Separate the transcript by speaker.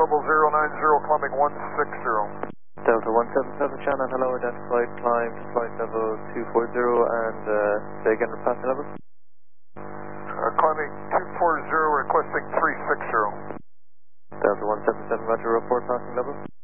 Speaker 1: level 090, climbing 160.
Speaker 2: Delta 177 Shannon, hello, identified, climb to flight level 240 and say again, passing level?
Speaker 1: Climbing 240, requesting 360.
Speaker 2: Delta 177 Roger, report passing level?